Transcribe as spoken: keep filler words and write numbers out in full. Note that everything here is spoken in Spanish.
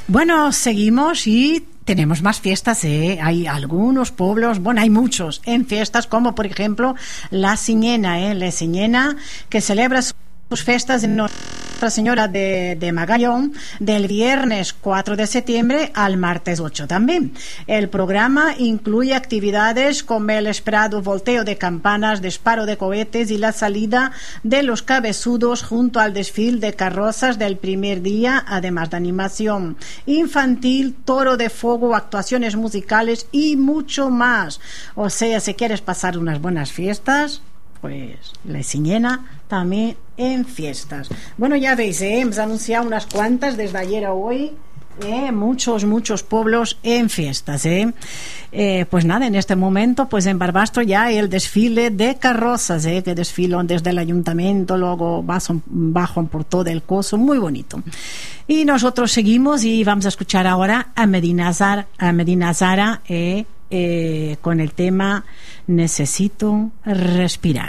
Bueno, seguimos y tenemos más fiestas, ¿eh? Hay algunos pueblos, bueno, hay muchos en fiestas, como por ejemplo La Siñena, ¿eh? La Siñena, que celebra sus fiestas en Nuestra Señora de, de Magallón del viernes cuatro de septiembre al martes ocho también. El programa incluye actividades como el esperado volteo de campanas, disparo de cohetes y la salida de los cabezudos junto al desfile de carrozas del primer día, además de animación infantil, toro de fuego, actuaciones musicales y mucho más. O sea, si quieres pasar unas buenas fiestas, pues La Siñena también en fiestas. Bueno, ya veis, ¿eh? Hemos anunciado unas cuantas desde ayer a hoy, ¿eh? muchos, muchos pueblos en fiestas, ¿eh? Eh, pues nada, en este momento, pues en Barbastro ya el desfile de carrozas, ¿eh? Que desfilan desde el ayuntamiento, luego bajan, bajan por todo el coso, muy bonito. Y nosotros seguimos y vamos a escuchar ahora a Medina Zara, a Medina Zara, eh, eh, con el tema Necesito Respirar.